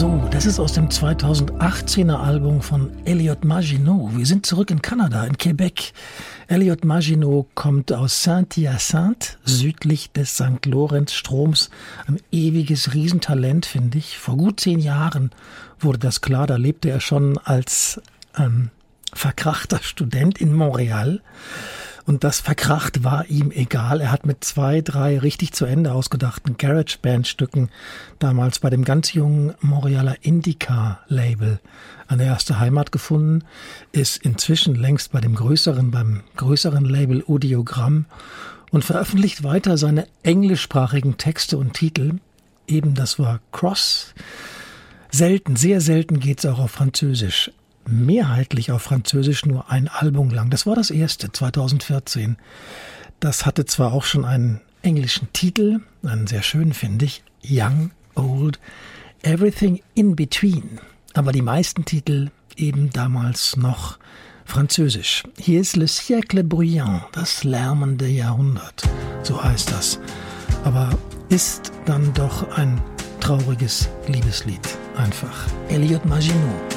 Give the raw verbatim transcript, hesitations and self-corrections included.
So, das ist aus dem zweitausendachtzehner Album von Elliot Maginot. Wir sind zurück in Kanada, in Quebec. Elliot Maginot kommt aus Saint-Hyacinthe, südlich des Sankt Lorenz-Stroms. Ein ewiges Riesentalent, finde ich. Vor gut zehn Jahren wurde das klar. Da lebte er schon als ähm, verkrachter Student in Montreal. Und das Verkracht war ihm egal. Er hat mit zwei, drei richtig zu Ende ausgedachten Garage-Band-Stücken damals bei dem ganz jungen Montrealer Indica-Label eine erste Heimat gefunden, ist inzwischen längst bei dem größeren, beim größeren Label Audiogramm und veröffentlicht weiter seine englischsprachigen Texte und Titel. Eben das war Cross. Selten, sehr selten geht's auch auf Französisch. Mehrheitlich auf Französisch nur ein Album lang. Das war das erste, zweitausendvierzehn. Das hatte zwar auch schon einen englischen Titel, einen sehr schönen, finde ich, Young, Old, Everything in Between. Aber die meisten Titel eben damals noch französisch. Hier ist Le Siècle Bruyant, das lärmende Jahrhundert, so heißt das. Aber ist dann doch ein trauriges Liebeslied, einfach. Elliot Maginot.